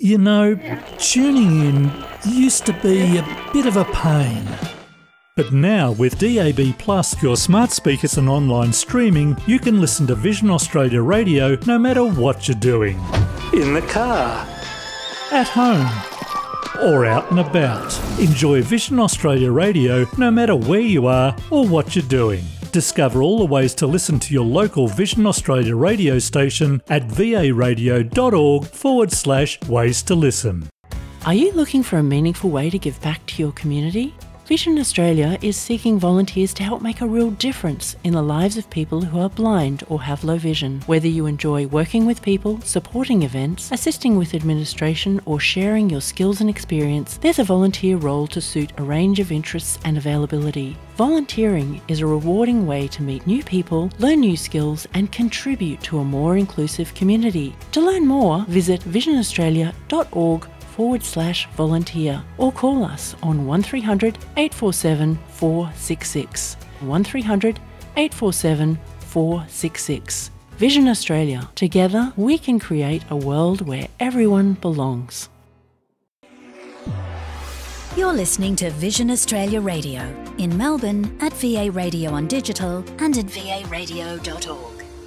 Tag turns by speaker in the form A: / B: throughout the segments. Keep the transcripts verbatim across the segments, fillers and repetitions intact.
A: You know, tuning in used to be a bit of a pain. But now, with D A B Plus, your smart speakers and online streaming, you can listen to Vision Australia Radio no matter what you're doing. In the car, at home, or out and about. Enjoy Vision Australia Radio no matter where you are or what you're doing. Discover all the ways to listen to your local Vision Australia radio station at varadio.org forward slash ways to listen.
B: Are you looking for a meaningful way to give back to your community? Vision Australia is seeking volunteers to help make a real difference in the lives of people who are blind or have low vision. Whether you enjoy working with people, supporting events, assisting with administration, or sharing your skills and experience, there's a volunteer role to suit a range of interests and availability. Volunteering is a rewarding way to meet new people, learn new skills, and contribute to a more inclusive community. To learn more, visit visionaustralia.org forward slash volunteer or call us on one three hundred eight four seven four six six. one three hundred eight four seven four six six. Vision Australia. Together we can create a world where everyone belongs.
C: You're listening to Vision Australia Radio in Melbourne at V A Radio on digital and at v a radio dot org.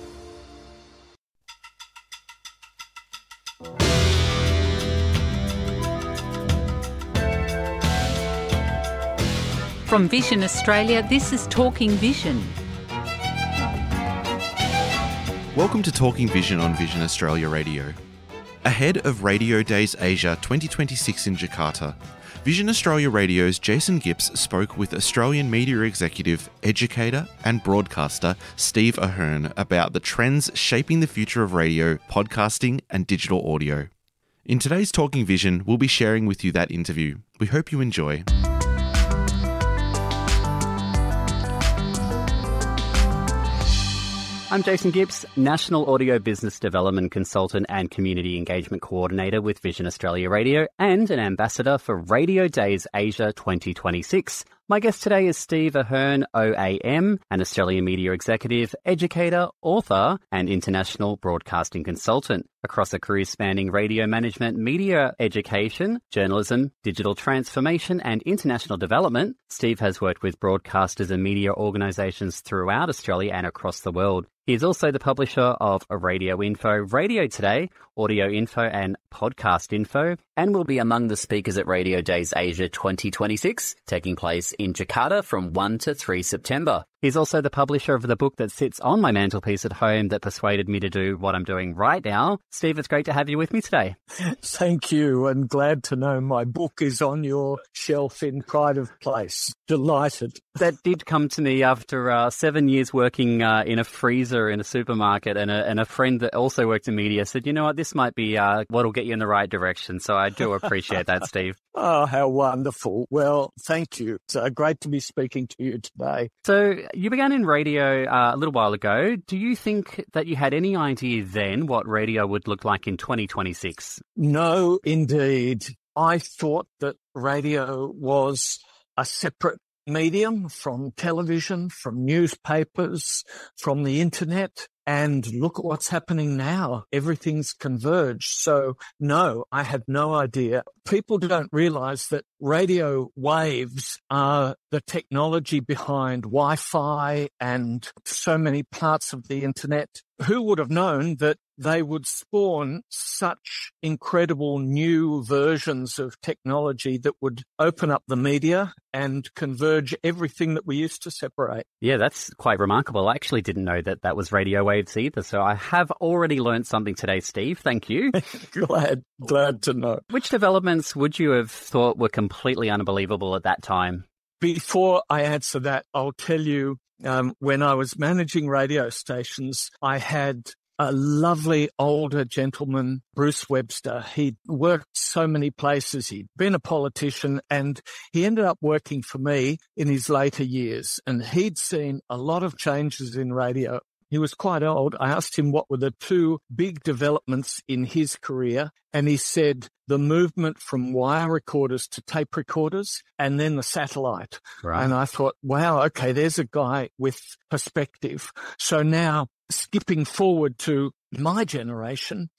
D: From Vision Australia, this is Talking Vision.
E: Welcome to Talking Vision on Vision Australia Radio. Ahead of Radio Days Asia twenty twenty-six in Jakarta, Vision Australia Radio's Jason Gibbs spoke with Australian media executive, educator and broadcaster Steve Ahern about the trends shaping the future of radio, podcasting and digital audio. In today's Talking Vision, we'll be sharing with you that interview. We hope you enjoy.
F: I'm Jason Gibbs, National Audio Business Development Consultant and Community Engagement Coordinator with Vision Australia Radio and an ambassador for Radio Days Asia twenty twenty-six. My guest today is Steve Ahern, O A M, an Australian media executive, educator, author and international broadcasting consultant. Across a career spanning radio management, media education, journalism, digital transformation and international development, Steve has worked with broadcasters and media organisations throughout Australia and across the world. He is also the publisher of Radio Info, Radio Today, Audio Info and Podcast Info, and will be among the speakers at Radio Days Asia twenty twenty-six, taking place in Jakarta from first to third September. He's also the publisher of the book that sits on my mantelpiece at home that persuaded me to do what I'm doing right now. Steve, it's great to have you with me today.
G: Thank you, and glad to know my book is on your shelf in pride of place. Delighted.
F: That did come to me after uh, seven years working uh, in a freezer in a supermarket, and a, and a friend that also worked in media said, you know what, this might be uh, what'll get you in the right direction. So I do appreciate that, Steve.
G: Oh, how wonderful. Well, thank you. It's uh, great to be speaking to you today.
F: So you began in radio uh, a little while ago. Do you think that you had any idea then what radio would look like in twenty twenty-six?
G: No, indeed. I thought that radio was a separate medium from television, from newspapers, from the internet. And look at what's happening now. Everything's converged. So no, I had no idea. People don't realize that radio waves are the technology behind Wi-Fi and so many parts of the internet. Who would have known that they would spawn such incredible new versions of technology that would open up the media and converge everything that we used to separate?
F: Yeah, that's quite remarkable. I actually didn't know that that was radio waves either. So I have already learned something today, Steve. Thank you.
G: glad, glad to know.
F: Which developments would you have thought were completely unbelievable at that time?
G: Before I answer that, I'll tell you, um, when I was managing radio stations, I had a lovely older gentleman, Bruce Webster. He'd worked so many places. He'd been a politician and he ended up working for me in his later years. And he'd seen a lot of changes in radio. He was quite old. I asked him what were the two big developments in his career, and he said the movement from wire recorders to tape recorders and then the satellite. Right. And I thought, wow, okay, there's a guy with perspective. So now skipping forward to my generation,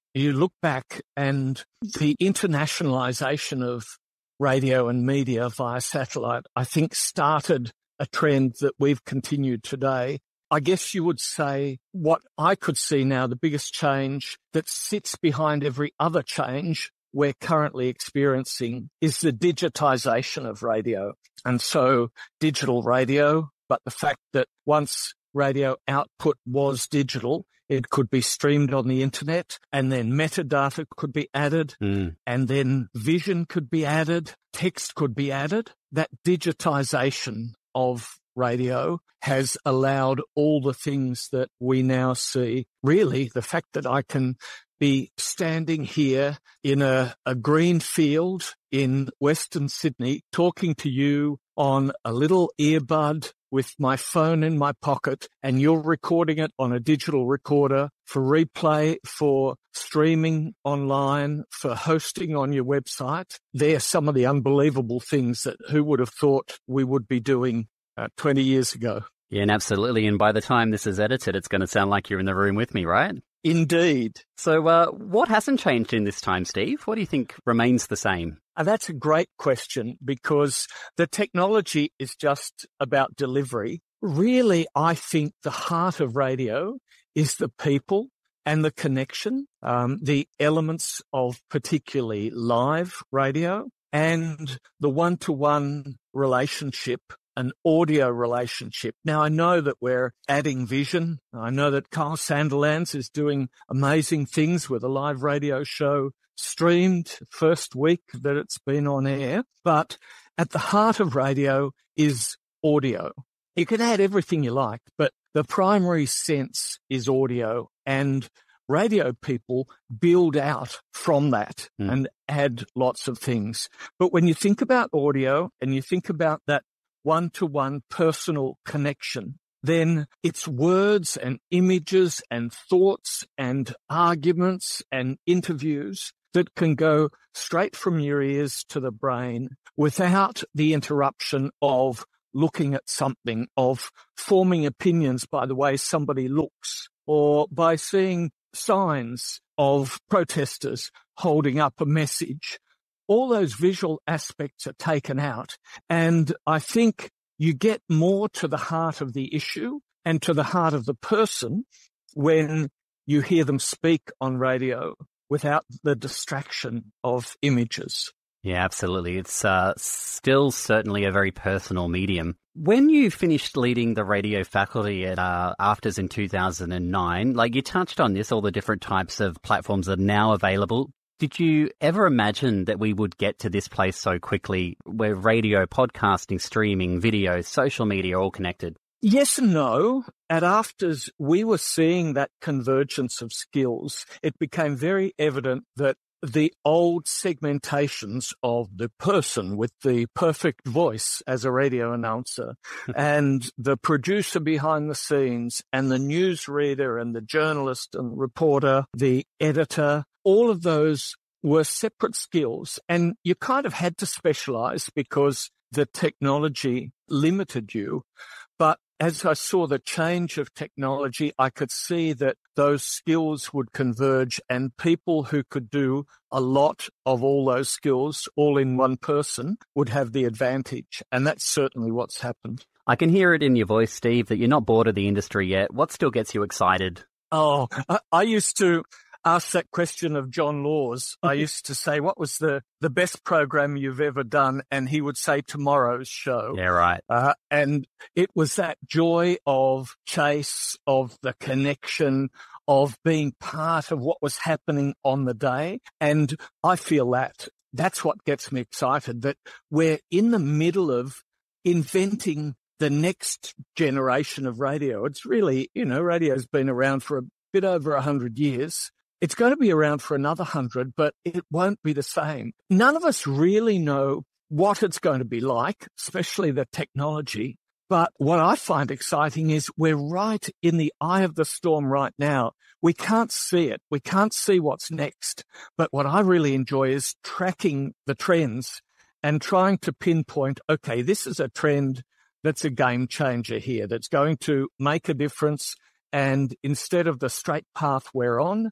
G: you look back and the internationalization of radio and media via satellite, I think, started a trend that we've continued today. I guess you would say what I could see now, the biggest change that sits behind every other change we're currently experiencing is the digitization of radio. And so digital radio, but the fact that once radio output was digital, it could be streamed on the internet, and then metadata could be added, mm. and then vision could be added, text could be added. That digitization of radio has allowed all the things that we now see. Really, the fact that I can be standing here in a, a green field in Western Sydney, talking to you on a little earbud with my phone in my pocket, and you're recording it on a digital recorder for replay, for streaming online, for hosting on your website. They're some of the unbelievable things that who would have thought we would be doing uh, twenty years ago.
F: Yeah, and absolutely. And by the time this is edited, it's going to sound like you're in the room with me, right?
G: Indeed.
F: So uh, what hasn't changed in this time, Steve? What do you think remains the same?
G: Uh, that's a great question, because the technology is just about delivery. Really, I think the heart of radio is the people and the connection, um, the elements of particularly live radio and the one-to-one relationship, an audio relationship. Now, I know that we're adding vision. I know that Kyle Sandilands is doing amazing things with a live radio show streamed first week that it's been on air. But at the heart of radio is audio. You can add everything you like, but the primary sense is audio, and radio people build out from that mm. and add lots of things. But when you think about audio and you think about that one-to-one personal connection, then it's words and images and thoughts and arguments and interviews that can go straight from your ears to the brain without the interruption of looking at something, of forming opinions by the way somebody looks, or by seeing signs of protesters holding up a message. All those visual aspects are taken out, and I think you get more to the heart of the issue and to the heart of the person when you hear them speak on radio without the distraction of images.
F: Yeah, absolutely. It's uh, still certainly a very personal medium. When you finished leading the radio faculty at uh, AFTRS in two thousand nine, like you touched on this, all the different types of platforms that are now available. Did you ever imagine that we would get to this place so quickly where radio, podcasting, streaming, video, social media are all connected?
G: Yes and no. At AFTRS, we were seeing that convergence of skills. It became very evident that the old segmentations of the person with the perfect voice as a radio announcer and the producer behind the scenes and the newsreader and the journalist and reporter, the editor, all of those were separate skills, and you kind of had to specialize because the technology limited you. But as I saw the change of technology, I could see that those skills would converge, and people who could do a lot of all those skills all in one person would have the advantage. And that's certainly what's happened.
F: I can hear it in your voice, Steve, that you're not bored of the industry yet. What still gets you excited?
G: Oh, I, I used to ask that question of John Laws. I used to say, what was the, the best program you've ever done? And he would say, tomorrow's show.
F: Yeah, right.
G: Uh, and it was that joy of chase, of the connection, of being part of what was happening on the day. And I feel that that's what gets me excited, that we're in the middle of inventing the next generation of radio. It's really, you know, radio's been around for a bit over a hundred years. It's going to be around for another hundred, but it won't be the same. None of us really know what it's going to be like, especially the technology. But what I find exciting is we're right in the eye of the storm right now. We can't see it. We can't see what's next. But what I really enjoy is tracking the trends and trying to pinpoint, okay, this is a trend that's a game changer here, that's going to make a difference. And instead of the straight path we're on,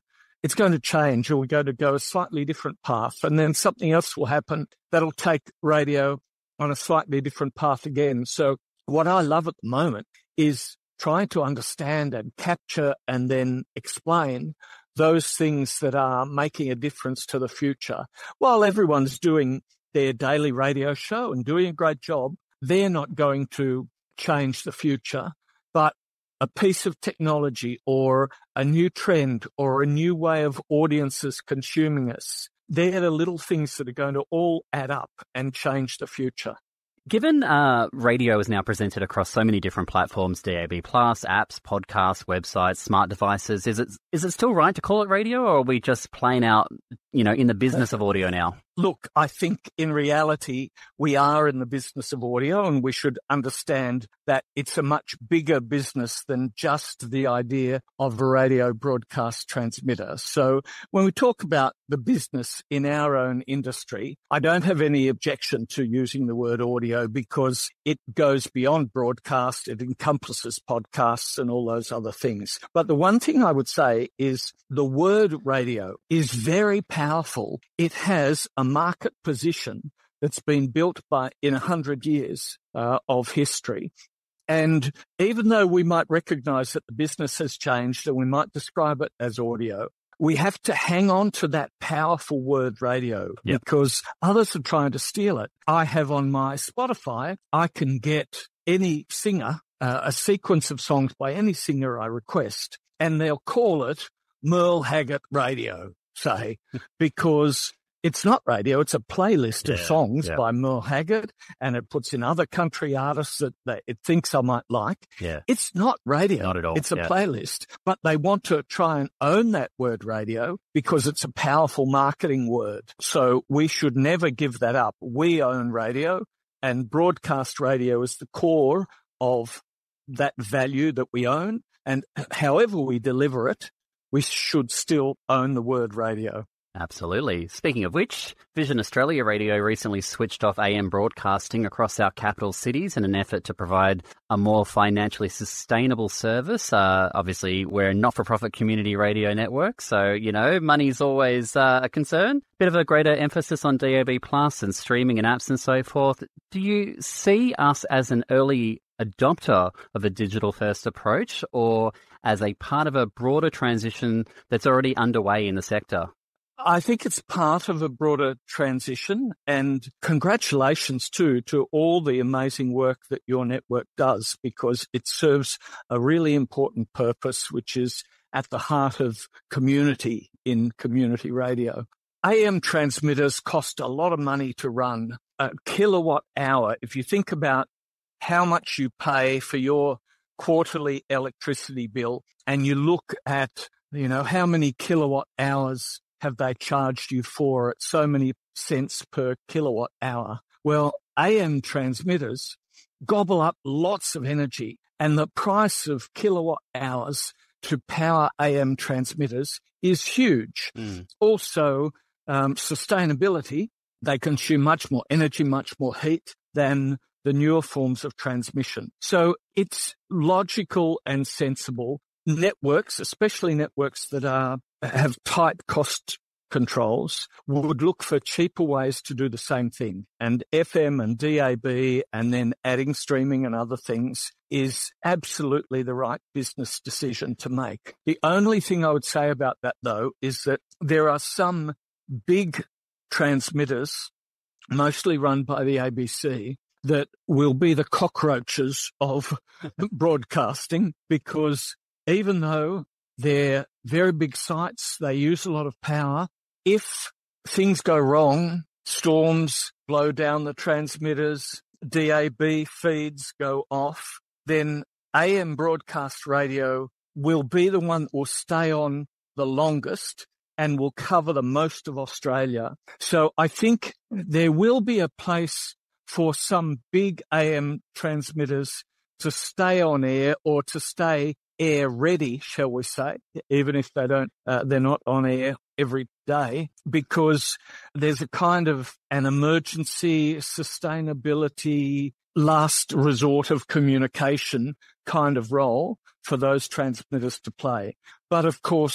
G: it's going to change, or we're going to go a slightly different path. And then something else will happen that'll take radio on a slightly different path again. So what I love at the moment is trying to understand and capture and then explain those things that are making a difference to the future. While everyone's doing their daily radio show and doing a great job, they're not going to change the future, but a piece of technology or a new trend or a new way of audiences consuming us, they're the little things that are going to all add up and change the future.
F: Given uh, radio is now presented across so many different platforms, D A B plus, apps, podcasts, websites, smart devices, is it is it still right to call it radio, or are we just plain out, you know, in the business of audio now?
G: Look, I think in reality, we are in the business of audio, and we should understand that it's a much bigger business than just the idea of a radio broadcast transmitter. So when we talk about the business in our own industry, I don't have any objection to using the word audio because it goes beyond broadcast. It encompasses podcasts and all those other things. But the one thing I would say is the word radio is very powerful. It has a market position that's been built by in a hundred years uh, of history. And even though we might recognize that the business has changed and we might describe it as audio, we have to hang on to that powerful word radio yep. because others are trying to steal it. I have on my Spotify, I can get any singer, uh, a sequence of songs by any singer I request, and they'll call it Merle Haggard Radio, say, because it's not radio. It's a playlist yeah, of songs yeah. by Merle Haggard, and it puts in other country artists that, that it thinks I might like.
F: Yeah.
G: It's not radio.
F: Not at all.
G: It's a
F: yeah.
G: playlist, but they want to try and own that word radio because it's a powerful marketing word. So we should never give that up. We own radio, and broadcast radio is the core of that value that we own. And however we deliver it, we should still own the word radio.
F: Absolutely. Speaking of which, Vision Australia Radio recently switched off A M broadcasting across our capital cities in an effort to provide a more financially sustainable service. Uh, obviously, we're a not-for-profit community radio network, so, you know, money's always uh, a concern. Bit of a greater emphasis on D A B plus and streaming and apps and so forth. Do you see us as an early adopter of a digital-first approach, or as a part of a broader transition that's already underway in the sector?
G: I think it's part of a broader transition, and congratulations too to all the amazing work that your network does, because it serves a really important purpose, which is at the heart of community in community radio. A M transmitters cost a lot of money to run. A kilowatt hour, if you think about how much you pay for your quarterly electricity bill and you look at, you know, how many kilowatt hours have they charged you for at so many cents per kilowatt hour? Well, A M transmitters gobble up lots of energy, and the price of kilowatt hours to power A M transmitters is huge. Mm. Also, um, sustainability, they consume much more energy, much more heat than the newer forms of transmission. So it's logical and sensible. Networks, especially networks that are have tight cost controls, would look for cheaper ways to do the same thing. And F M and D A B and then adding streaming and other things is absolutely the right business decision to make. The only thing I would say about that, though, is that there are some big transmitters, mostly run by the A B C, that will be the cockroaches of broadcasting, because even though they're very big sites, they use a lot of power. If things go wrong, storms blow down the transmitters, D A B feeds go off, then A M broadcast radio will be the one that will stay on the longest and will cover the most of Australia. So I think there will be a place for some big A M transmitters to stay on air, or to stay air ready, shall we say, even if they don't, uh, they're not on air every day, because there's a kind of an emergency sustainability, last resort of communication kind of role for those transmitters to play. But of course,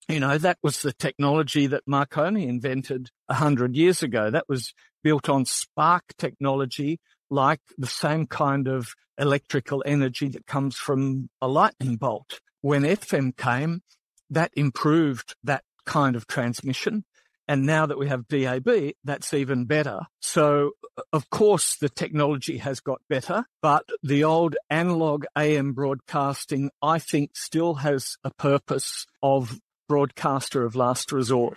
G: You know, that was the technology that Marconi invented a hundred years ago. That was built on spark technology, like the same kind of electrical energy that comes from a lightning bolt. When F M came, that improved that kind of transmission. And now that we have D A B, that's even better. So, of course, the technology has got better, but the old analog A M broadcasting, I think, still has a purpose of broadcaster of last resort.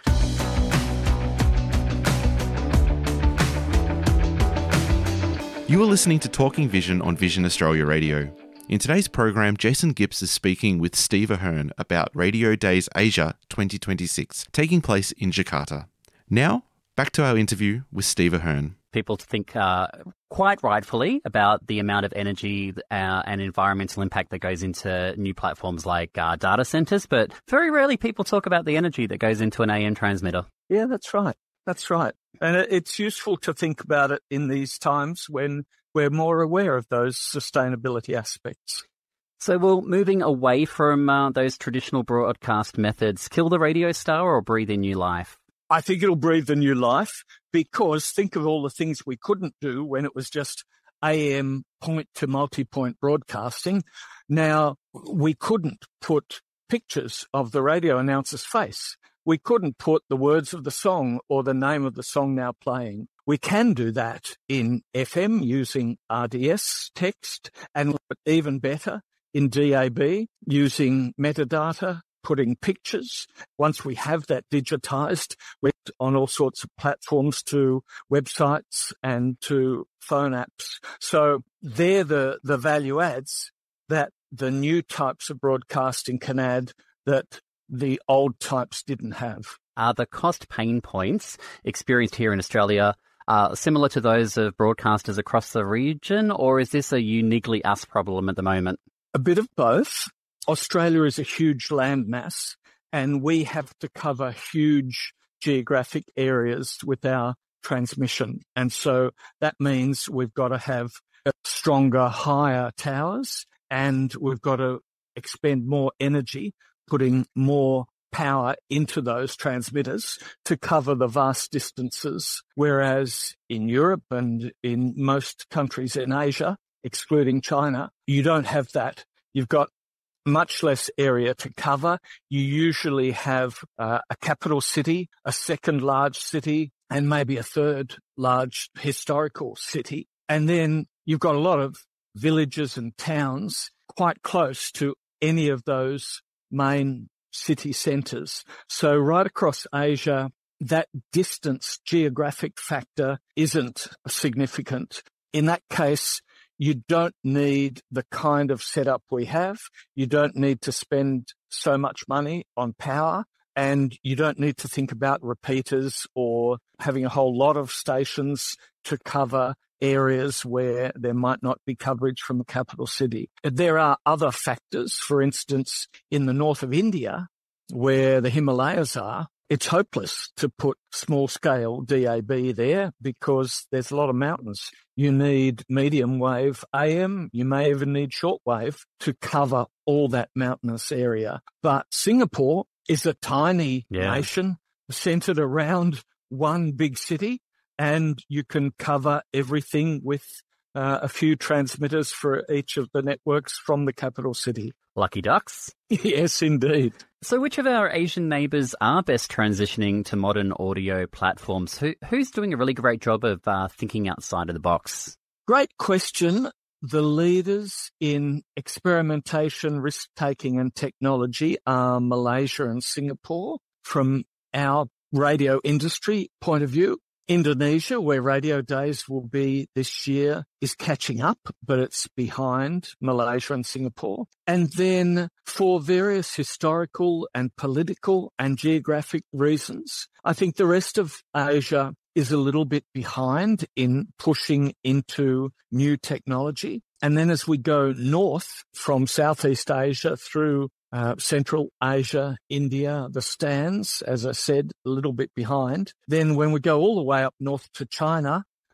E: You are listening to Talking Vision on Vision Australia Radio. In today's program, Jason Gibbs is speaking with Steve Ahern about Radio Days Asia twenty twenty-six, taking place in Jakarta. Now, back to our interview with Steve Ahern.
F: People think uh, quite rightfully about the amount of energy uh, and environmental impact that goes into new platforms like uh, data centres, but very rarely people talk about the energy that goes into an A M transmitter.
G: Yeah, that's right. That's right. And it's useful to think about it in these times when we're more aware of those sustainability aspects.
F: So, will moving away from uh, those traditional broadcast methods kill the radio star or breathe in new life?
G: I think it'll breathe a new life, because think of all the things we couldn't do when it was just A M point to multi-point broadcasting. Now, we couldn't put pictures of the radio announcer's face. We couldn't put the words of the song or the name of the song now playing. We can do that in F M using R D S text, and even better in D A B using metadata, putting pictures. Once we have that digitized, we're on all sorts of platforms to websites and to phone apps. So they're the, the value adds that the new types of broadcasting can add that the old types didn't have.
F: Are the cost pain points experienced here in Australia uh, similar to those of broadcasters across the region, or is this a uniquely us problem at the moment?
G: A bit of both. Australia is a huge landmass, and we have to cover huge geographic areas with our transmission. And so that means we've got to have stronger, higher towers, and we've got to expend more energy putting more power into those transmitters to cover the vast distances. Whereas in Europe and in most countries in Asia, excluding China, you don't have that. You've got much less area to cover. You usually have uh, a capital city, a second large city, and maybe a third large historical city. And then you've got a lot of villages and towns quite close to any of those main city centres. So right across Asia, that distance geographic factor isn't significant. In that case, you don't need the kind of setup we have. You don't need to spend so much money on power, and you don't need to think about repeaters or having a whole lot of stations to cover areas where there might not be coverage from a capital city. There are other factors. For instance, in the north of India, where the Himalayas are, it's hopeless to put small-scale D A B there because there's a lot of mountains. You need medium wave A M. You may even need shortwave to cover all that mountainous area. But Singapore is a tiny
F: yeah.
G: nation centered around one big city, and you can cover everything with uh, a few transmitters for each of the networks from the capital city.
F: Lucky ducks.
G: Yes, indeed.
F: So which of our Asian neighbours are best transitioning to modern audio platforms? Who, who's doing a really great job of uh, thinking outside of the box?
G: Great question. The leaders in experimentation, risk-taking and technology are Malaysia and Singapore. From our radio industry point of view, Indonesia, where Radio Days will be this year, is catching up, but it's behind Malaysia and Singapore. And then for various historical and political and geographic reasons, I think the rest of Asia is a little bit behind in pushing into new technology. And then as we go north from Southeast Asia through Uh, Central Asia, India, the stands, as I said, a little bit behind. Then when we go all the way up north to China,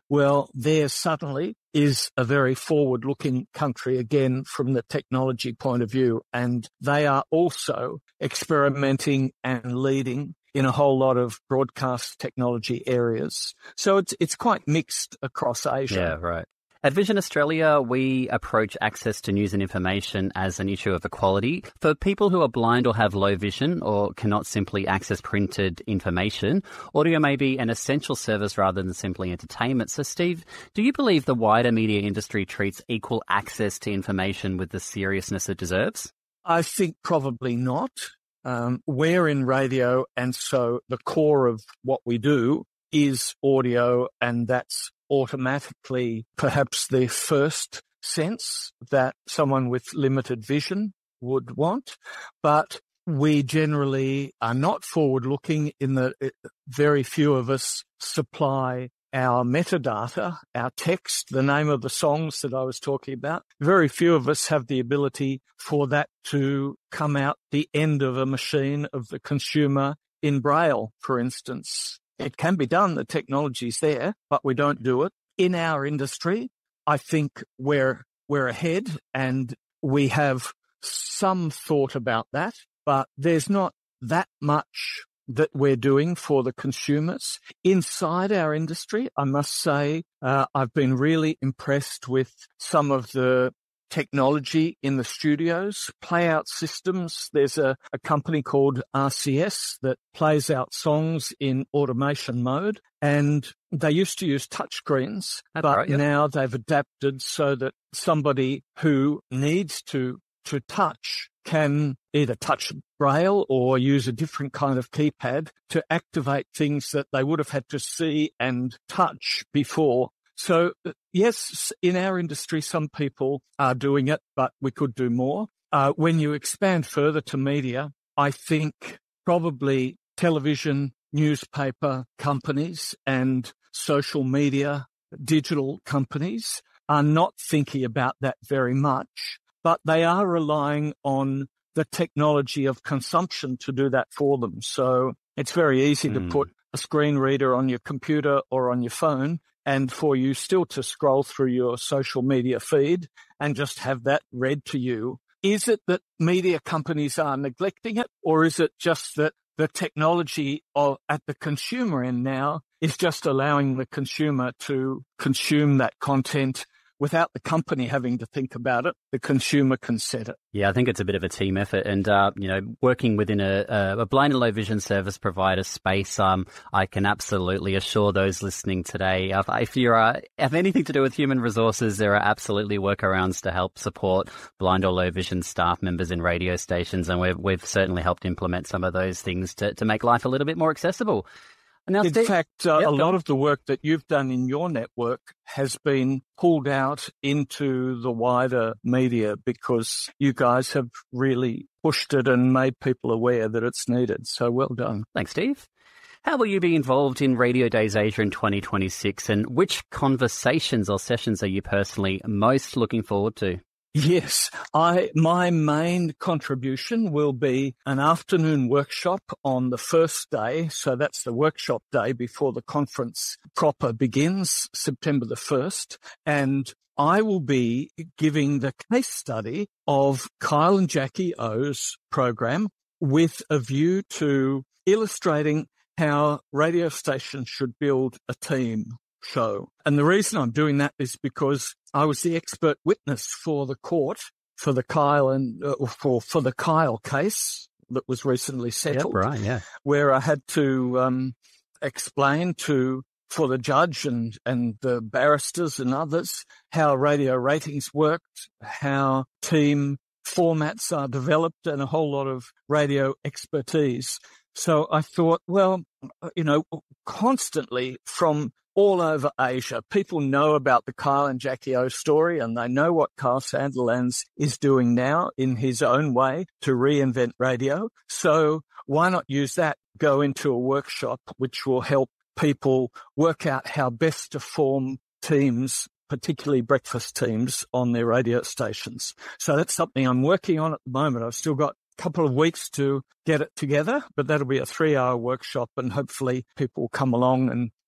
G: Well, there suddenly is a very forward-looking country again from the technology point of view, and they are also experimenting and leading in a whole lot of broadcast technology areas. So it's it's quite mixed across Asia.
F: Yeah, right. At Vision Australia, we approach access to news and information as an issue of equality. For people who are blind or have low vision or cannot simply access printed information, audio may be an essential service rather than simply entertainment. So, Steve, do you believe the wider media industry treats equal access to information with the seriousness it deserves?
G: I think probably not. Um, we're in radio, and so the core of what we do is audio, and that's automatically perhaps the first sense that someone with limited vision would want. But we generally are not forward-looking in that very few of us supply our metadata, our text, the name of the songs that I was talking about. Very few of us have the ability for that to come out the end of a machine of the consumer in Braille, for instance. It can be done, the technology's there, but we don't do it. In our industry, I think we're we're ahead, and we have some thought about that, but there's not that much that we're doing for the consumers. Inside our industry, I must say, uh, I've been really impressed with some of the technology in the studios, play-out systems. There's a, a company called R C S that plays out songs in automation mode, and they used to use touchscreens, but
F: right, yep.
G: now they've adapted so that somebody who needs to to touch can either touch Braille or use a different kind of keypad to activate things that they would have had to see and touch before. So, yes, in our industry, some people are doing it, but we could do more. Uh, when you expand further to media, I think probably television, newspaper companies and social media, digital companies are not thinking about that very much, but they are relying on the technology of consumption to do that for them. So it's very easy mm. to put a screen reader on your computer or on your phone, and for you still to scroll through your social media feed and just have that read to you. Is it that media companies are neglecting it, or is it just that the technology of, at the consumer end now is just allowing the consumer to consume that content without the company having to think about it? The consumer can set it.
F: Yeah, I think it's a bit of a team effort, and uh, you know, working within a, a blind and low vision service provider space, um, I can absolutely assure those listening today, uh, if you uh, have anything to do with human resources, there are absolutely workarounds to help support blind or low vision staff members in radio stations, and we've we've certainly helped implement some of those things to to make life a little bit more accessible. Now,
G: in
F: Steve,
G: fact, uh,
F: yep,
G: a lot of the work that you've done in your network has been pulled out into the wider media because you guys have really pushed it and made people aware that it's needed. So well done.
F: Thanks, Steve. How will you be involved in Radio Days Asia in twenty twenty-six, and which conversations or sessions are you personally most looking forward to?
G: Yes, I my main contribution will be an afternoon workshop on the first day. So that's the workshop day before the conference proper begins, September the first. And I will be giving the case study of Kyle and Jackie O's program with a view to illustrating how radio stations should build a team show. And the reason I'm doing that is because I was the expert witness for the court for the Kyle and uh, for for the Kyle case that was recently settled.
F: Yep, right, yeah.
G: Where I had to um, explain to for the judge and and the barristers and others how radio ratings worked, how team formats are developed, and a whole lot of radio expertise. So I thought, well, you know, constantly from all over Asia, people know about the Kyle and Jackie O story, and they know what Kyle Sandilands is doing now in his own way to reinvent radio. So why not use that, go into a workshop which will help people work out how best to form teams, particularly breakfast teams, on their radio stations. So that's something I'm working on at the moment. I've still got a couple of weeks to get it together, but that'll be a three-hour workshop, and hopefully people will come along and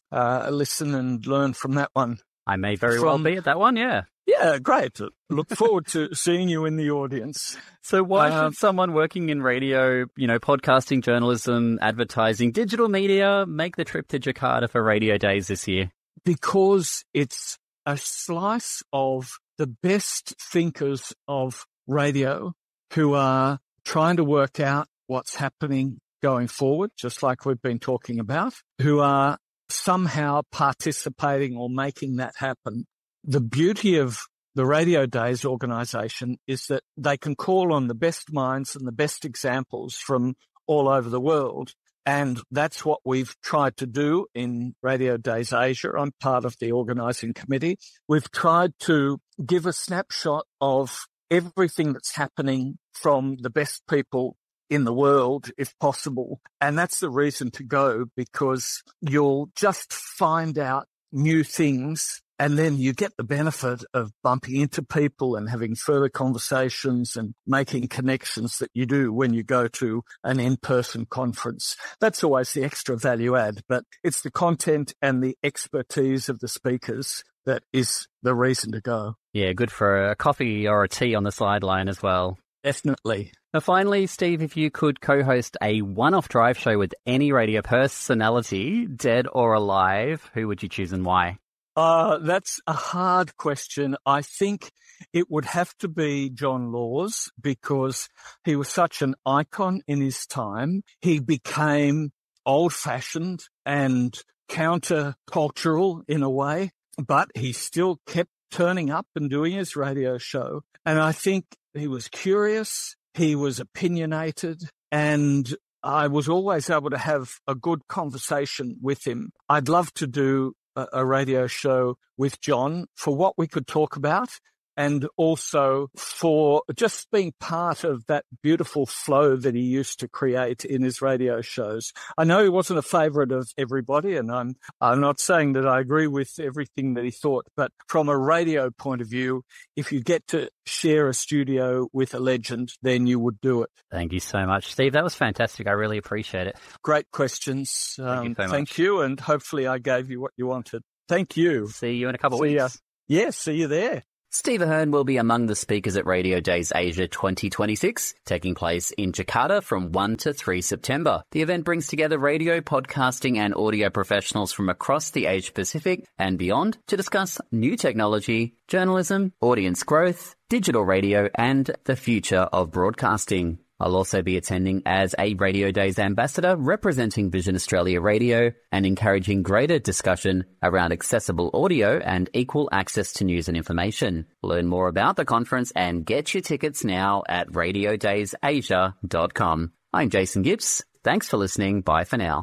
G: uh, listen and learn from that one.
F: I may very
G: From-
F: well be at that one, yeah.
G: Yeah, great. Look forward to seeing you in the audience.
F: So why
G: Um,
F: should someone working in radio, you know, podcasting, journalism, advertising, digital media, make the trip to Jakarta for Radio Days this year?
G: Because it's a slice of the best thinkers of radio who are trying to work out what's happening going forward, just like we've been talking about, who are somehow participating or making that happen. The beauty of the Radio Days organisation is that they can call on the best minds and the best examples from all over the world. And that's what we've tried to do in Radio Days Asia. I'm part of the organising committee. We've tried to give a snapshot of everything that's happening from the best people in the world, if possible. And that's the reason to go, because you'll just find out new things. And then you get the benefit of bumping into people and having further conversations and making connections that you do when you go to an in-person conference. That's always the extra value add, but it's the content and the expertise of the speakers that is the reason to go.
F: Yeah, good for a coffee or a tea on the sideline as well.
G: Definitely.
F: Now, finally, Steve, if you could co-host a one-off drive show with any radio personality, dead or alive, who would you choose and why?
G: Uh, that's a hard question. I think it would have to be John Laws, because he was such an icon in his time. He became old-fashioned and counter-cultural in a way, but he still kept turning up and doing his radio show. And I think he was curious, he was opinionated, and I was always able to have a good conversation with him. I'd love to do a radio show with John for what we could talk about, and also for just being part of that beautiful flow that he used to create in his radio shows. I know he wasn't a favourite of everybody, and I'm I'm not saying that I agree with everything that he thought, but from a radio point of view, if you get to share a studio with a legend, then you would do it.
F: Thank you so much, Steve. That was fantastic. I really appreciate it.
G: Great questions.
F: Thank
G: Um,
F: you so much.
G: thank you, and hopefully I gave you what you wanted. Thank you.
F: See you in a couple of
G: See ya.
F: weeks.
G: Yeah, see you there.
F: Steve Ahern will be among the speakers at Radio Days Asia twenty twenty-six, taking place in Jakarta from the first to the third of September. The event brings together radio, podcasting and audio professionals from across the Asia Pacific and beyond to discuss new technology, journalism, audience growth, digital radio and the future of broadcasting. I'll also be attending as a Radio Days ambassador representing Vision Australia Radio and encouraging greater discussion around accessible audio and equal access to news and information. Learn more about the conference and get your tickets now at radio days asia dot com. I'm Jason Gibbs. Thanks for listening. Bye for now.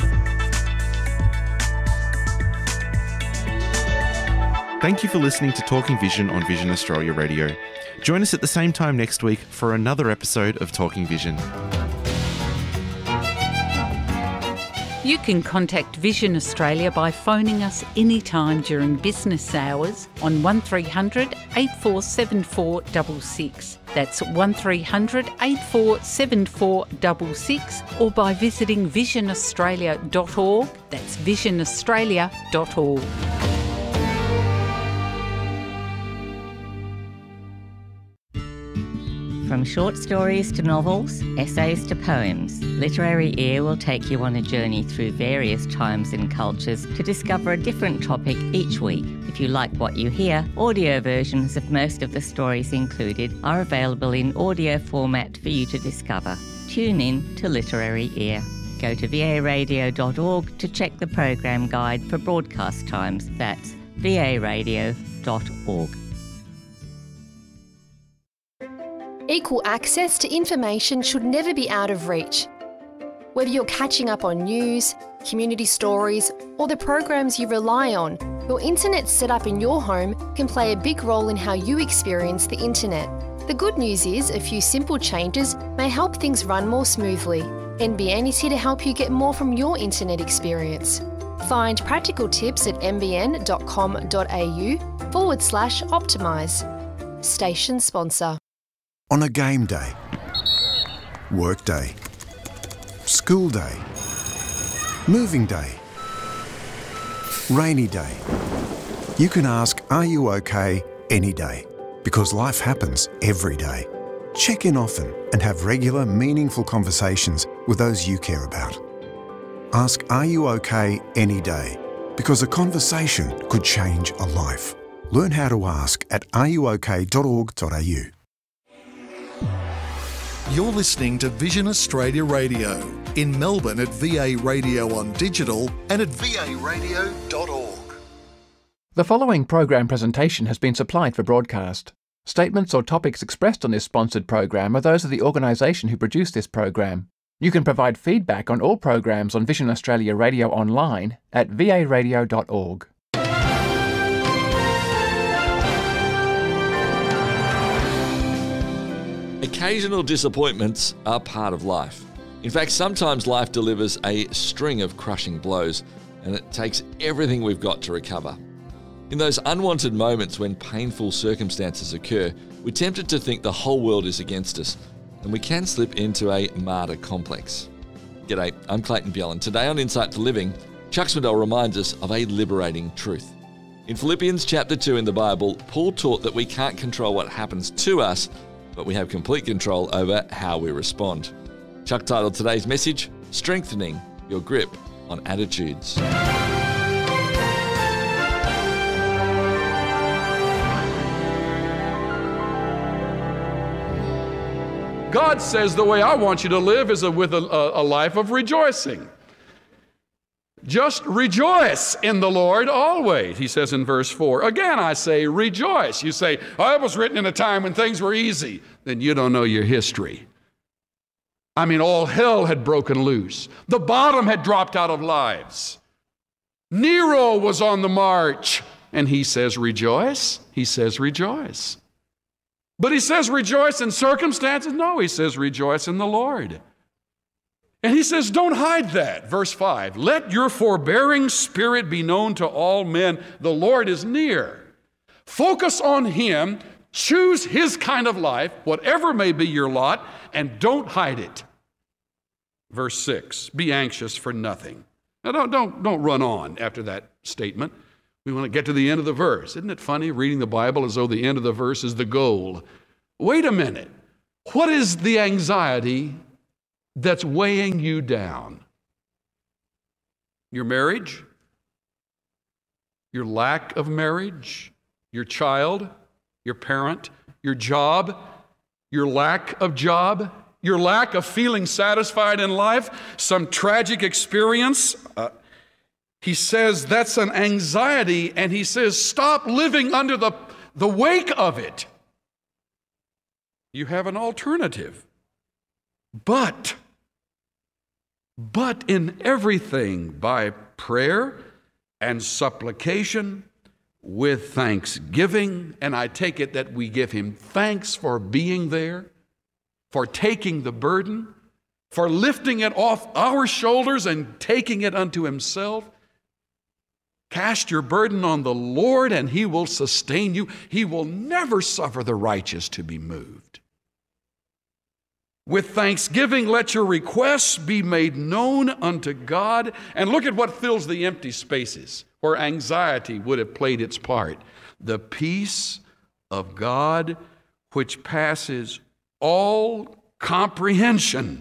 E: Thank you for listening to Talking Vision on Vision Australia Radio. Join us at the same time next week for another episode of Talking Vision.
D: You can contact Vision Australia by phoning us anytime during business hours on one three hundred, eight four seven four six six. That's one three hundred, eight four seven four six six, or by visiting vision australia dot org. That's vision australia dot org.
H: From short stories to novels, essays to poems, Literary Ear will take you on a journey through various times and cultures to discover a different topic each week. If you like what you hear, audio versions of most of the stories included are available in audio format for you to discover. Tune in to Literary Ear. Go to v a radio dot org to check the program guide for broadcast times. That's v a radio dot org.
I: Equal access to information should never be out of reach. Whether you're catching up on news, community stories, or the programs you rely on, your internet setup in your home can play a big role in how you experience the internet. The good news is a few simple changes may help things run more smoothly. N B N is here to help you get more from your internet experience. Find practical tips at nbn dot com dot a u forward slash optimise. Station sponsor.
J: On a game day, work day, school day, moving day, Rainy day. You can ask, are you okay, any day, because life happens every day. Check in often and have regular, meaningful conversations with those you care about. Ask, are you okay, any day, because a conversation could change a life. Learn how to ask at are you okay dot org dot a u.
K: You're listening to Vision Australia Radio in Melbourne at V A Radio on Digital and at v a radio dot org.
L: The following program presentation has been supplied for broadcast. Statements or topics expressed on this sponsored program are those of the organisation who produced this program. You can provide feedback on all programs on Vision Australia Radio online at v a radio dot org.
M: Occasional disappointments are part of life. In fact, sometimes life delivers a string of crushing blows, and it takes everything we've got to recover. In those unwanted moments when painful circumstances occur, we're tempted to think the whole world is against us, and we can slip into a martyr complex. G'day, I'm Clayton Bjelland. Today on Insight for Living, Chuck Swindoll reminds us of a liberating truth. In Philippians chapter two in the Bible, Paul taught that we can't control what happens to us, but we have complete control over how we respond. Chuck titled today's message, Strengthening Your Grip on Attitudes.
N: God says the way I want you to live is a, with a, a life of rejoicing. Just rejoice in the Lord always, he says in verse four. Again, I say rejoice. You say, oh, it was written in a time when things were easy. Then you don't know your history. I mean, all hell had broken loose. The bottom had dropped out of lives. Nero was on the march. And he says rejoice. He says rejoice. But he says rejoice in circumstances? No, he says rejoice in the Lord. And he says, don't hide that. Verse five, let your forbearing spirit be known to all men. The Lord is near. Focus on him. Choose his kind of life, whatever may be your lot, and don't hide it. Verse six, be anxious for nothing. Now don't, don't, don't run on after that statement. We want to get to the end of the verse. Isn't it funny reading the Bible as though the end of the verse is the goal? Wait a minute. What is the anxiety that's weighing you down? Your marriage? Your lack of marriage? Your child? Your parent? Your job? Your lack of job? Your lack of feeling satisfied in life? Some tragic experience? Uh, he says that's an anxiety, and he says stop living under the, the wake of it. You have an alternative. But But in everything, by prayer and supplication with thanksgiving, and I take it that we give him thanks for being there, for taking the burden, for lifting it off our shoulders and taking it unto himself. Cast your burden on the Lord and he will sustain you. He will never suffer the righteous to be moved. With thanksgiving, let your requests be made known unto God. And look at what fills the empty spaces where anxiety would have played its part. The peace of God, which passes all comprehension.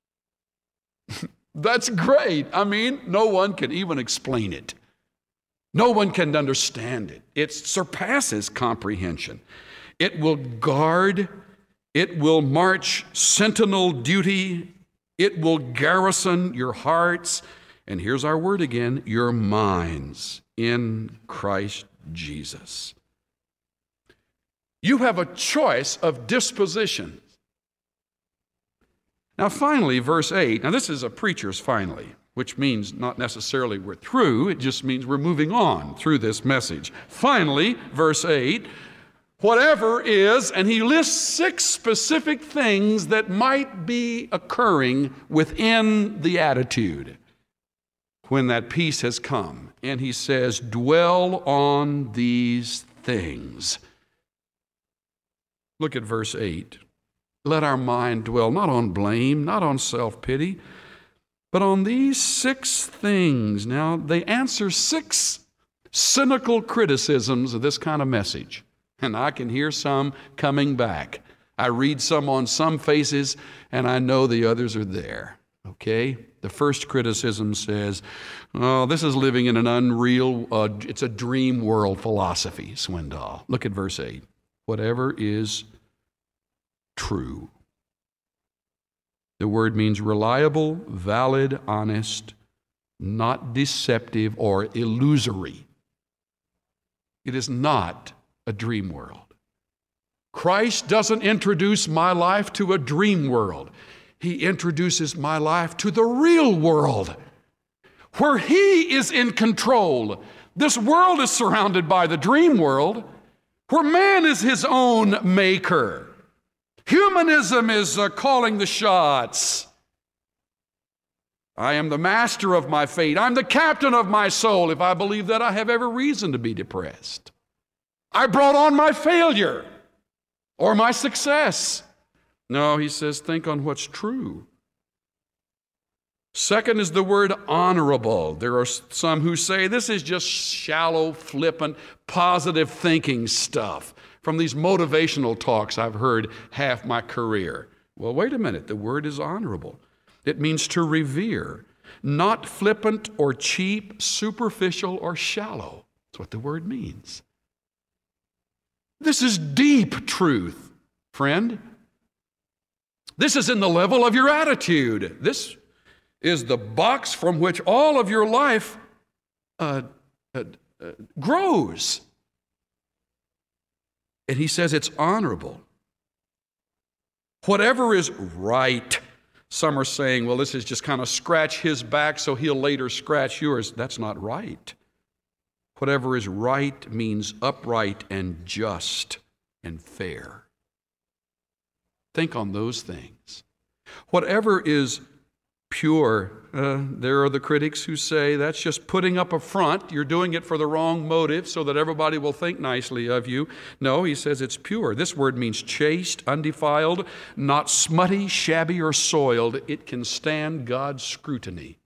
N: That's great. I mean, no one can even explain it. No one can understand it. It surpasses comprehension. It will guard. It will march sentinel duty. It will garrison your hearts. And here's our word again, your minds in Christ Jesus. You have a choice of disposition. Now finally, verse eight. Now this is a preacher's finally, which means not necessarily we're through. It just means we're moving on through this message. Finally, verse eight. Whatever is, and he lists six specific things that might be occurring within the attitude when that peace has come. And he says, dwell on these things. Look at verse eight. Let our mind dwell not on blame, not on self-pity, but on these six things. Now, they answer six cynical criticisms of this kind of message. And I can hear some coming back. I read some on some faces, and I know the others are there. Okay? The first criticism says, oh, this is living in an unreal, uh, it's a dream world philosophy, Swindoll. Look at verse eight. Whatever is true. The word means reliable, valid, honest, not deceptive or illusory. It is not a dream world. Christ doesn't introduce my life to a dream world. He introduces my life to the real world, where He is in control. This world is surrounded by the dream world, where man is his own maker. Humanism is uh, calling the shots. I am the master of my fate. I'm the captain of my soul. If I believe that, I have every reason to be depressed. I brought on my failure or my success. No, he says, think on what's true. Second is the word honorable. There are some who say this is just shallow, flippant, positive thinking stuff from these motivational talks I've heard half my career. Well, wait a minute. The word is honorable. It means to revere, not flippant or cheap, superficial or shallow. That's what the word means. This is deep truth, friend. This is in the level of your attitude. This is the box from which all of your life uh, uh, uh, grows. And he says it's honorable. Whatever is right. Some are saying, well, this is just kind of scratch his back so he'll later scratch yours. That's not right. Whatever is right means upright and just and fair. Think on those things. Whatever is pure, uh, there are the critics who say that's just putting up a front. You're doing it for the wrong motive so that everybody will think nicely of you. No, he says it's pure. This word means chaste, undefiled, not smutty, shabby, or soiled. It can stand God's scrutiny.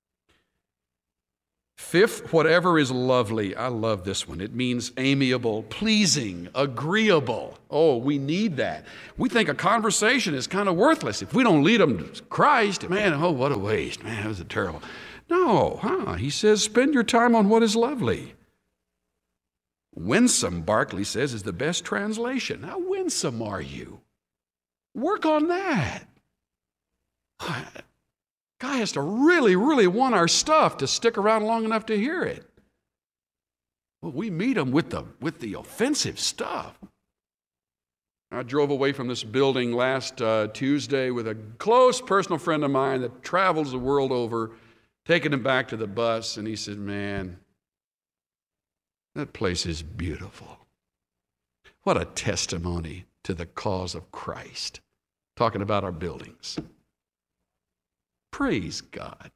N: Fifth, whatever is lovely. I love this one. It means amiable, pleasing, agreeable. Oh, we need that. We think a conversation is kind of worthless. If we don't lead them to Christ, man, oh, what a waste. Man, that was a terrible. No, huh? He says, spend your time on what is lovely. Winsome, Barclay says, is the best translation. How winsome are you? Work on that. Guy has to really, really want our stuff to stick around long enough to hear it. Well, we meet them with the, with the offensive stuff. I drove away from this building last uh, Tuesday with a close personal friend of mine that travels the world over, taking him back to the bus, and he said, man, that place is beautiful. What a testimony to the cause of Christ. Talking about our buildings. Praise God.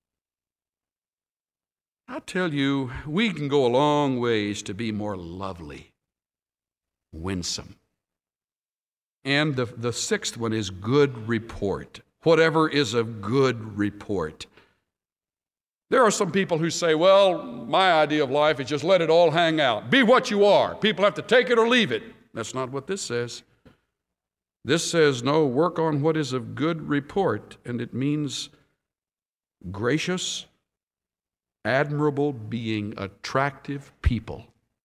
N: I tell you, we can go a long ways to be more lovely, winsome. And the, the sixth one is good report. Whatever is of good report. There are some people who say, well, my idea of life is just let it all hang out. Be what you are. People have to take it or leave it. That's not what this says. This says, no, work on what is of good report, and it means gracious, admirable being, attractive people.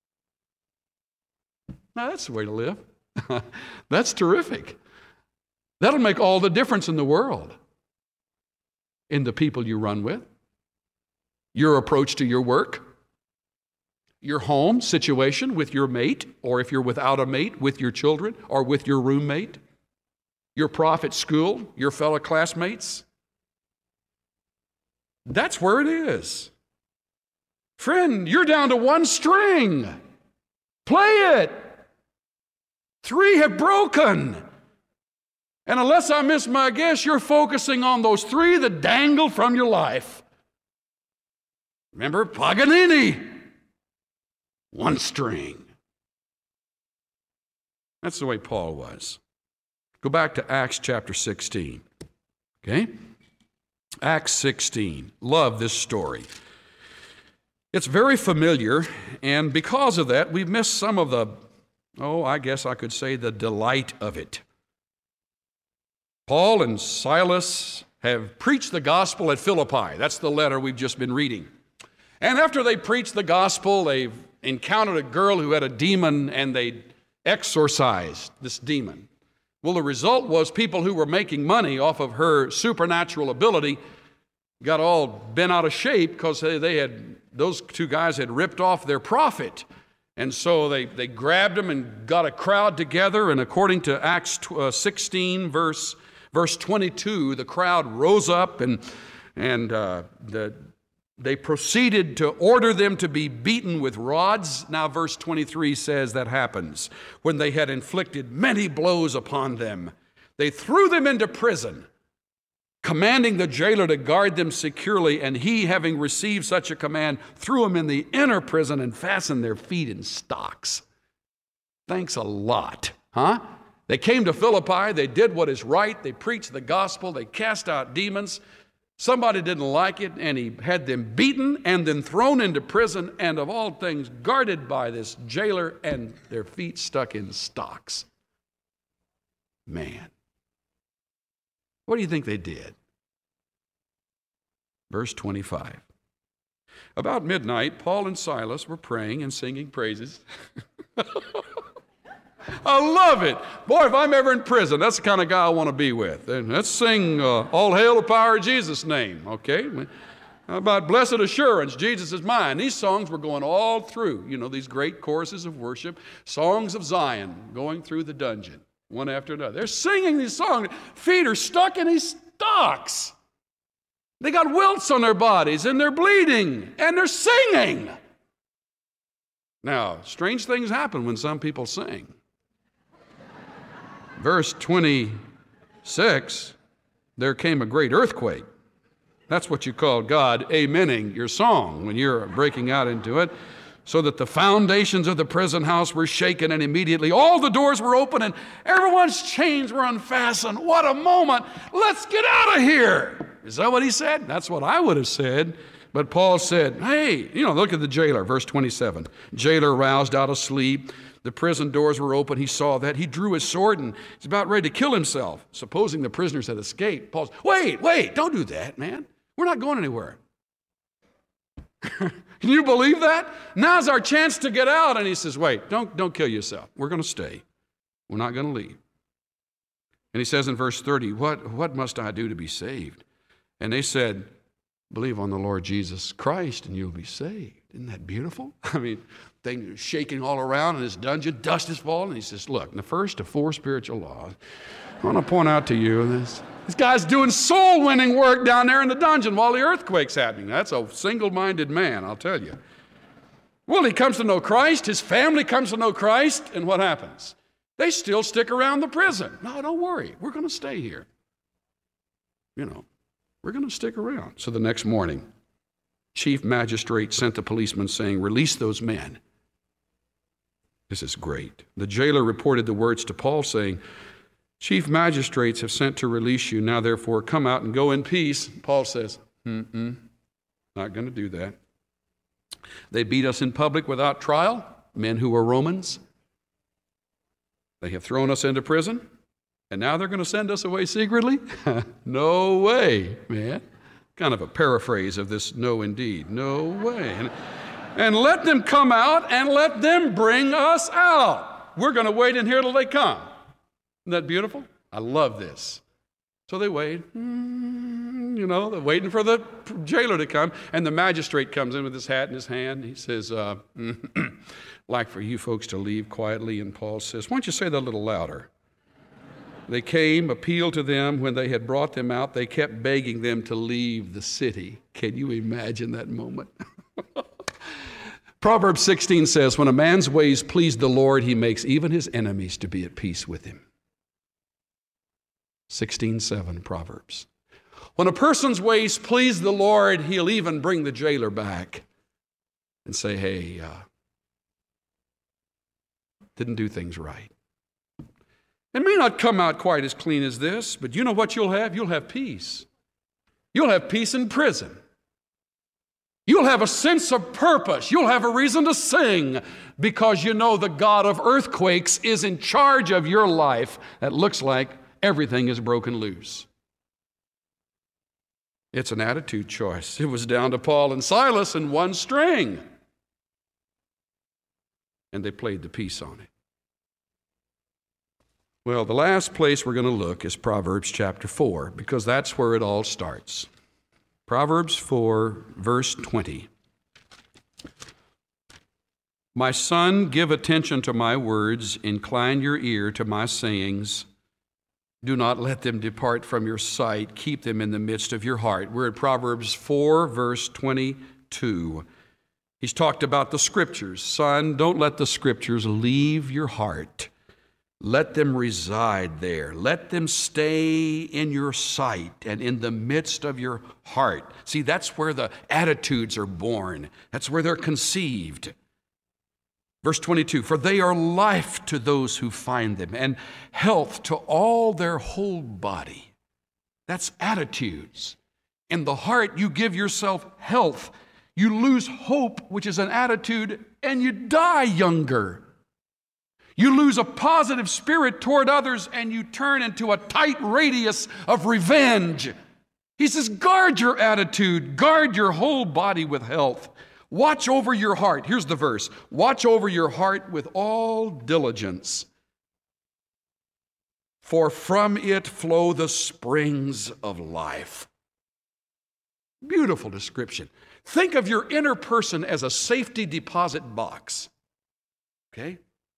N: Now, that's the way to live. That's terrific. That'll make all the difference in the world, in the people you run with, your approach to your work, your home situation with your mate, or if you're without a mate, with your children, or with your roommate, your prof at school, your fellow classmates. That's where it is. Friend, you're down to one string. Play it. Three have broken. And unless I miss my guess, you're focusing on those three that dangle from your life. Remember Paganini? One string. That's the way Paul was. Go back to Acts chapter sixteen. Okay? Acts sixteen. Love this story. It's very familiar, and because of that, we've missed some of the, oh, I guess I could say the delight of it. Paul and Silas have preached the gospel at Philippi. That's the letter we've just been reading. And after they preached the gospel, they've encountered a girl who had a demon, and they exorcised this demon. Well, the result was people who were making money off of her supernatural ability got all bent out of shape because they had, those two guys had ripped off their profit. And so they, they grabbed them and got a crowd together. And according to Acts sixteen, verse, verse twenty-two, the crowd rose up and, and uh, the, they proceeded to order them to be beaten with rods. Now, verse twenty-three says that happens. When they had inflicted many blows upon them, they threw them into prison, commanding the jailer to guard them securely, and he, having received such a command, threw them in the inner prison and fastened their feet in stocks. Thanks a lot, huh? They came to Philippi, they did what is right, they preached the gospel, they cast out demons. Somebody didn't like it, and he had them beaten and then thrown into prison, and of all things, guarded by this jailer and their feet stuck in stocks. Man. What do you think they did? Verse twenty-five. About midnight, Paul and Silas were praying and singing praises. I love it. Boy, if I'm ever in prison, that's the kind of guy I want to be with. And let's sing uh, All Hail the Power of Jesus' Name, okay? How about Blessed Assurance, Jesus is mine. These songs were going all through, you know, these great choruses of worship, songs of Zion going through the dungeon, one after another. They're singing these songs. Feet are stuck in these stocks. They got welts on their bodies, and they're bleeding, and they're singing. Now, strange things happen when some people sing. Verse twenty-six, there came a great earthquake. That's what you call God amening your song when you're breaking out into it. So that the foundations of the prison house were shaken, and immediately all the doors were open and everyone's chains were unfastened. What a moment. Let's get out of here. Is that what he said? That's what I would have said. But Paul said, hey, you know, look at the jailer, verse twenty-seven. Jailer roused out of sleep. The prison doors were open. He saw that. He drew his sword and he's about ready to kill himself, supposing the prisoners had escaped. Paul's, wait, wait, don't do that, man. We're not going anywhere. Can you believe that? Now's our chance to get out. And he says, wait, don't, don't kill yourself. We're going to stay. We're not going to leave. And he says in verse thirty, what, what must I do to be saved? And they said, believe on the Lord Jesus Christ and you'll be saved. Isn't that beautiful? I mean, things are shaking all around in this dungeon. Dust is falling. And he says, look, the first of four spiritual laws, I want to point out to you this. This guy's doing soul-winning work down there in the dungeon while the earthquake's happening. That's a single-minded man, I'll tell you. Well, he comes to know Christ. His family comes to know Christ. And what happens? They still stick around the prison. No, don't worry. We're going to stay here. You know, we're going to stick around. So the next morning, chief magistrate sent a policeman saying, release those men. This is great. The jailer reported the words to Paul saying, chief magistrates have sent to release you. Now, therefore, come out and go in peace. Paul says, mm-mm, not going to do that. They beat us in public without trial, men who were Romans. They have thrown us into prison, and now they're going to send us away secretly? No way, man. Kind of a paraphrase of this no indeed. No way. And, and let them come out and let them bring us out. We're going to wait in here till they come. Isn't that beautiful? I love this. So they wait, you know, they're waiting for the jailer to come, and the magistrate comes in with his hat in his hand. He says, uh, like for you folks to leave quietly, and Paul says, why don't you say that a little louder? They came, appealed to them. When they had brought them out, they kept begging them to leave the city. Can you imagine that moment? Proverbs sixteen says, when a man's ways please the Lord, he makes even his enemies to be at peace with him. sixteen seven, Proverbs. When a person's ways please the Lord, he'll even bring the jailer back and say, hey, uh, didn't do things right. It may not come out quite as clean as this, but you know what you'll have? You'll have peace. You'll have peace in prison. You'll have a sense of purpose. You'll have a reason to sing because you know the God of earthquakes is in charge of your life that looks like everything is broken loose. It's an attitude choice. It was down to Paul and Silas in one string. And they played the piece on it. Well, the last place we're going to look is Proverbs chapter four, because that's where it all starts. Proverbs four, verse twenty. My son, give attention to my words, incline your ear to my sayings. Do not let them depart from your sight. Keep them in the midst of your heart. We're at Proverbs four, verse twenty-two. He's talked about the Scriptures. Son, don't let the Scriptures leave your heart. Let them reside there. Let them stay in your sight and in the midst of your heart. See, that's where the attitudes are born. That's where they're conceived. Verse twenty-two, for they are life to those who find them and health to all their whole body. That's attitudes. In the heart, you give yourself health. You lose hope, which is an attitude, and you die younger. You lose a positive spirit toward others, and you turn into a tight radius of revenge. He says, guard your attitude. Guard your whole body with health. Watch over your heart. Here's the verse. Watch over your heart with all diligence, for from it flow the springs of life. Beautiful description. Think of your inner person as a safety deposit box. Okay?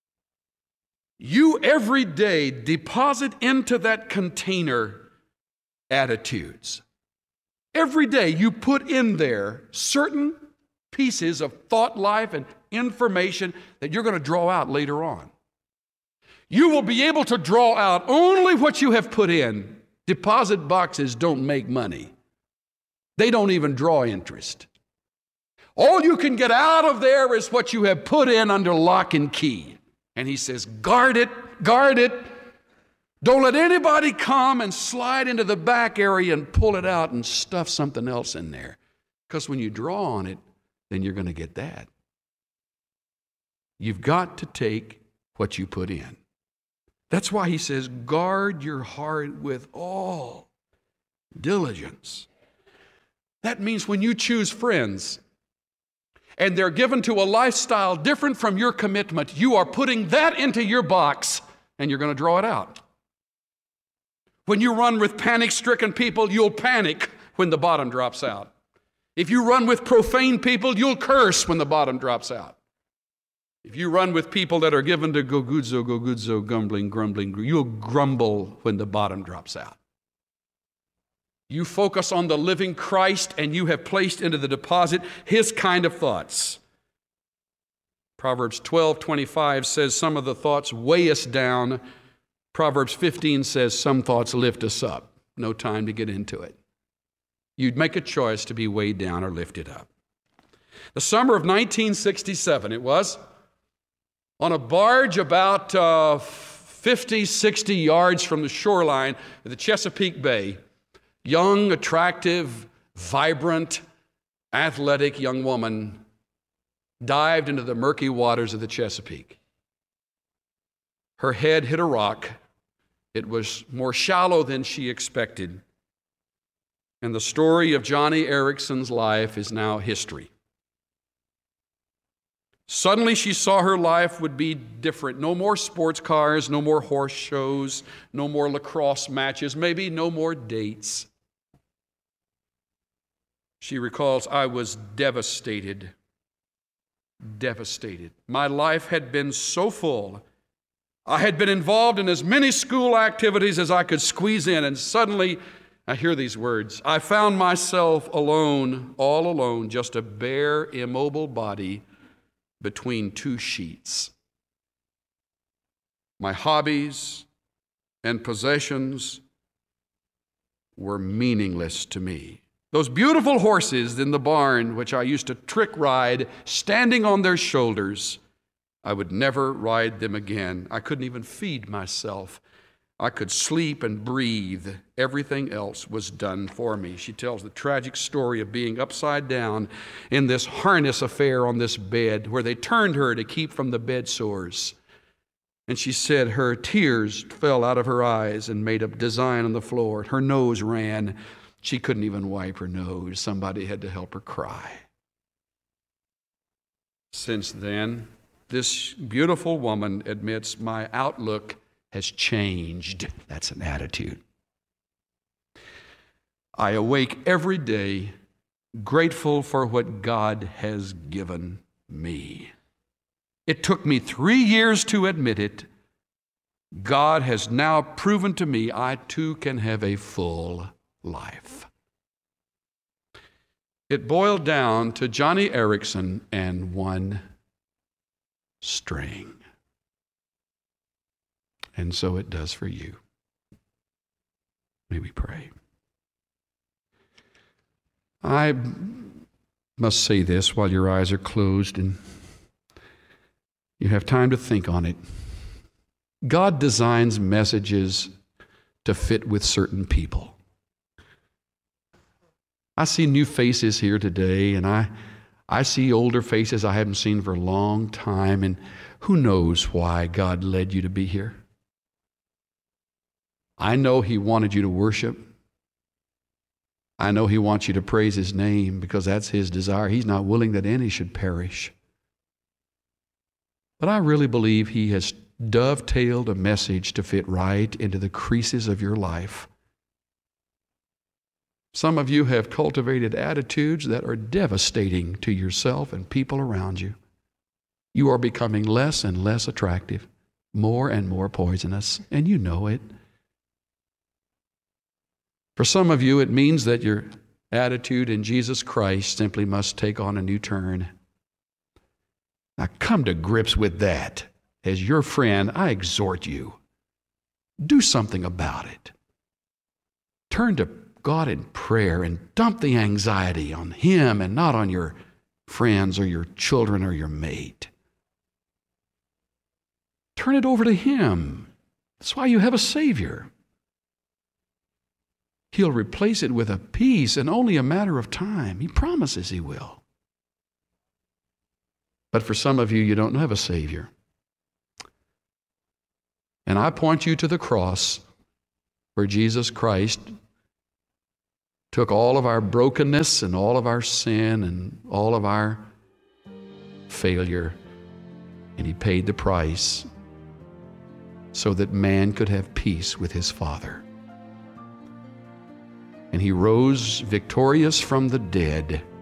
N: You every day deposit into that container attitudes. Every day you put in there certain pieces of thought life and information that you're going to draw out later on. You will be able to draw out only what you have put in. Deposit boxes don't make money. They don't even draw interest. All you can get out of there is what you have put in under lock and key. And he says, guard it, guard it. Don't let anybody come and slide into the back area and pull it out and stuff something else in there. Because when you draw on it, then you're going to get that. You've got to take what you put in. That's why he says, guard your heart with all diligence. That means when you choose friends, and they're given to a lifestyle different from your commitment, you are putting that into your box, and you're going to draw it out. When you run with panic-stricken people, you'll panic when the bottom drops out. If you run with profane people, you'll curse when the bottom drops out. If you run with people that are given to gogudzo, gogudzo, grumbling, grumbling, you'll grumble when the bottom drops out. You focus on the living Christ, and you have placed into the deposit his kind of thoughts. Proverbs twelve twenty-five says some of the thoughts weigh us down. Proverbs fifteen says some thoughts lift us up. No time to get into it. You'd make a choice to be weighed down or lifted up. The summer of nineteen sixty-seven, it was, on a barge about uh, fifty, sixty yards from the shoreline of the Chesapeake Bay, young, attractive, vibrant, athletic young woman dived into the murky waters of the Chesapeake. Her head hit a rock. It was more shallow than she expected. And the story of Johnny Erickson's life is now history. Suddenly she saw her life would be different. No more sports cars, no more horse shows, no more lacrosse matches, maybe no more dates. She recalls, I was devastated, devastated. My life had been so full. I had been involved in as many school activities as I could squeeze in, and suddenly I hear these words. I found myself alone, all alone, just a bare, immobile body between two sheets. My hobbies and possessions were meaningless to me. Those beautiful horses in the barn, which I used to trick ride, standing on their shoulders, I would never ride them again. I couldn't even feed myself. I could sleep and breathe. Everything else was done for me. She tells the tragic story of being upside down in this harness affair on this bed where they turned her to keep from the bed sores. And she said her tears fell out of her eyes and made a design on the floor. Her nose ran. She couldn't even wipe her nose. Somebody had to help her cry. Since then, this beautiful woman admits, my outlook has changed. That's an attitude. I awake every day grateful for what God has given me. It took me three years to admit it. God has now proven to me I too can have a full life. It boiled down to Johnny Erickson and one string. And so it does for you. May we pray. I must say this while your eyes are closed and you have time to think on it. God designs messages to fit with certain people. I see new faces here today, and I, I see older faces I haven't seen for a long time, and who knows why God led you to be here. I know He wanted you to worship. I know He wants you to praise His name because that's His desire. He's not willing that any should perish. But I really believe He has dovetailed a message to fit right into the creases of your life. Some of you have cultivated attitudes that are devastating to yourself and people around you. You are becoming less and less attractive, more and more poisonous, and you know it. For some of you, it means that your attitude in Jesus Christ simply must take on a new turn. Now come to grips with that. As your friend, I exhort you, do something about it. Turn to God in prayer and dump the anxiety on Him and not on your friends or your children or your mate. Turn it over to Him. That's why you have a Savior. He'll replace it with a peace in only a matter of time. He promises He will. But for some of you, you don't have a Savior. And I point you to the cross where Jesus Christ took all of our brokenness and all of our sin and all of our failure, and He paid the price so that man could have peace with his Father. And He rose victorious from the dead